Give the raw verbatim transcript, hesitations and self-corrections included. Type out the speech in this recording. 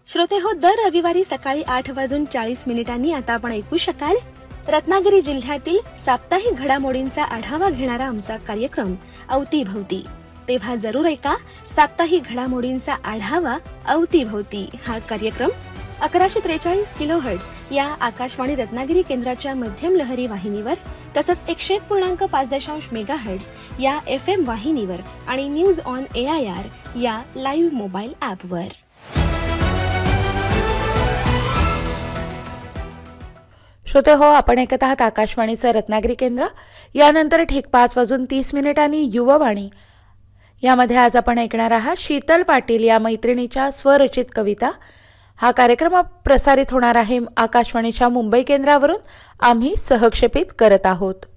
श्रोते हो, दर रविवारी सकाळी आठ वाजून चाळीस मिनिटांनी आता आपण ऐकू शकाल रत्नागिरी जिल्ह्यातील साप्ताहिक घडामोडींचा आढावा घेणारा आमचा कार्यक्रम अवतीभवती. तेव्हा जरूर ऐका साप्ताहिक घडामोडींचा आढावा अवतीभवती हा कार्यक्रम अकराशे त्रेचाळीस किलो हर्ट्ज या आकाशवाणी रत्नागिरी केंद्राच्या मध्यम लहरी वाहिनीवर तसंच एकशे एक पूर्णांक पाच दशांश मेगा हर्ट्ज या एफ एम वाहिनीवर आणि news on A I R या लाईव्ह मोबाईल ॲपवर. श्रोते हो, आपण ऐकत आहात आकाशवाणीचं रत्नागिरी केंद्र. यानंतर ठीक पाच वाजून तीस मिनिटांनी युववाणी. यामध्ये आज आपण ऐकणार आहात शीतल पाटील या मैत्रिणीच्या स्वरचित कविता. हा कार्यक्रम प्रसारित होणार आहे आकाशवाणीच्या मुंबई केंद्रावरून. आम्ही सहक्षेपित करत आहोत.